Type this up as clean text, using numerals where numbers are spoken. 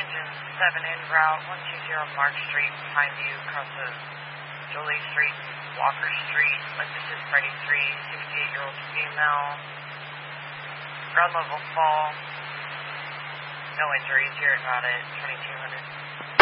engine 7 in route 120 Mark Street, Pineview, crosses Jolie Street, Walker Street. Message is Freddie 3, 68-year-old female. Ground level fall. No injuries here at 2200.